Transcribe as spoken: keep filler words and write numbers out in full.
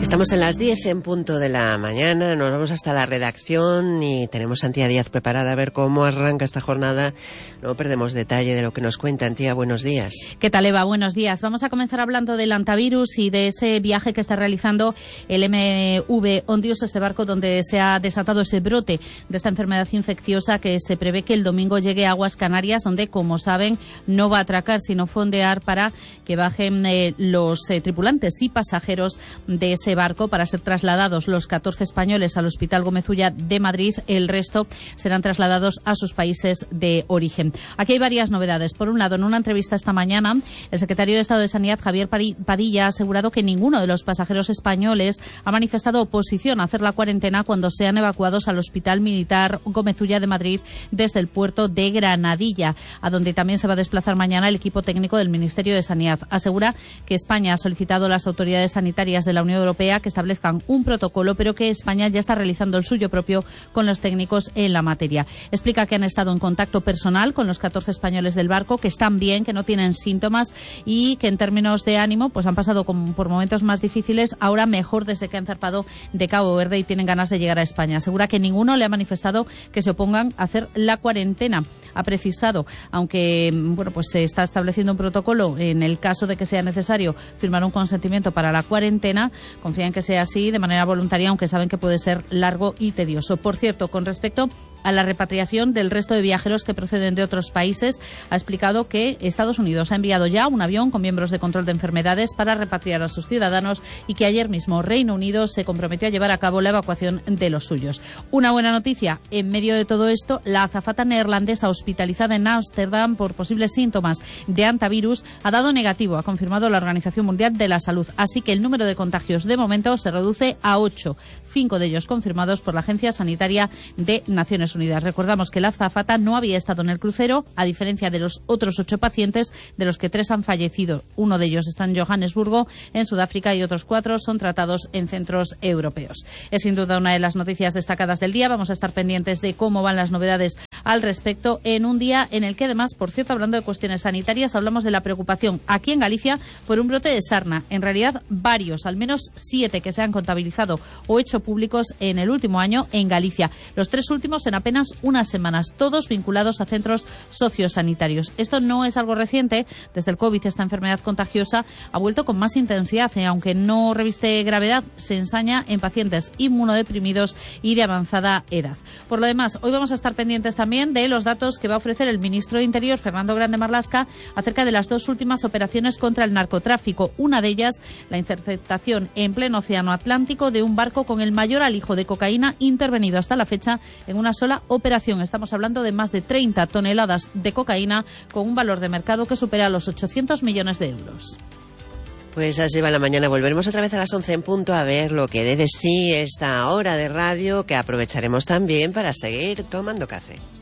Estamos en las diez en punto de la mañana, nos vamos hasta la redacción y tenemos a Antía Díaz preparada a ver cómo arranca esta jornada. No perdemos detalle de lo que nos cuenta. Antía, buenos días. ¿Qué tal, Eva? Buenos días. Vamos a comenzar hablando del antivirus y de ese viaje que está realizando el M V Ondius, este barco donde se ha desatado ese brote de esta enfermedad infecciosa que se prevé que el domingo llegue a aguas Canarias, donde, como saben, no va a atracar, sino fondear para que bajen eh, los eh, tripulantes y pasajeros de ese barco para ser trasladados los catorce españoles al Hospital Gómez Ulla de Madrid. El resto serán trasladados a sus países de origen. Aquí hay varias novedades. Por un lado, en una entrevista esta mañana, el secretario de Estado de Sanidad, Javier Padilla, ha asegurado que ninguno de los pasajeros españoles ha manifestado oposición a hacer la cuarentena cuando sean evacuados al Hospital Militar Gómez Ulla de Madrid desde el puerto de Granadilla, a donde también se va a desplazar mañana el equipo técnico del Ministerio de Sanidad. Asegura que España ha solicitado a las autoridades sanitarias de la Unión Europea que establezcan un protocolo, pero que España ya está realizando el suyo propio con los técnicos en la materia. Explica que han estado en contacto personal con los catorce españoles del barco, que están bien, que no tienen síntomas y que en términos de ánimo pues han pasado con, por momentos más difíciles, ahora mejor desde que han zarpado de Cabo Verde y tienen ganas de llegar a España. Asegura que ninguno le ha manifestado que se opongan a hacer la cuarentena. Ha precisado, aunque bueno, pues se está estableciendo un protocolo en el caso de que sea necesario firmar un consentimiento para la cuarentena, confían que sea así de manera voluntaria, aunque saben que puede ser largo y tedioso. Por cierto, con respecto a la repatriación del resto de viajeros que proceden de otros países, ha explicado que Estados Unidos ha enviado ya un avión con miembros de control de enfermedades para repatriar a sus ciudadanos y que ayer mismo Reino Unido se comprometió a llevar a cabo la evacuación de los suyos. Una buena noticia: en medio de todo esto, la azafata neerlandesa hospitalizada en Ámsterdam por posibles síntomas de antivirus ha dado negativo, ha confirmado la Organización Mundial de la Salud. Así que el número de contagios de momento se reduce a ocho, cinco de ellos confirmados por la Agencia Sanitaria de Naciones Unidas. Recordamos que la azafata no había estado en el crucero, a diferencia de los otros ocho pacientes, de los que tres han fallecido. Uno de ellos está en Johannesburgo, en Sudáfrica, y otros cuatro son tratados en centros europeos. Es sin duda una de las noticias destacadas del día. Vamos a estar pendientes de cómo van las novedades al respecto en un día en el que, además, por cierto, hablando de cuestiones sanitarias, hablamos de la preocupación aquí en Galicia por un brote de sarna. En realidad, varios, al menos siete que se han contabilizado o hecho públicos en el último año en Galicia. Los tres últimos en apenas unas semanas, todos vinculados a centros sociosanitarios. Esto no es algo reciente. Desde el COVID, esta enfermedad contagiosa ha vuelto con más intensidad y, aunque no reviste gravedad, se ensaña en pacientes inmunodeprimidos y de avanzada edad. Por lo demás, hoy vamos a estar pendientes también de los datos que va a ofrecer el ministro de Interior, Fernando Grande Marlaska, acerca de las dos últimas operaciones contra el narcotráfico. Una de ellas, la interceptación en pleno océano Atlántico de un barco con el mayor alijo de cocaína intervenido hasta la fecha en una sola operación. Estamos hablando de más de treinta toneladas de cocaína con un valor de mercado que supera los ochocientos millones de euros. Pues así va la mañana. Volveremos otra vez a las once en punto a ver lo que dé de sí esta hora de radio, que aprovecharemos también para seguir tomando café.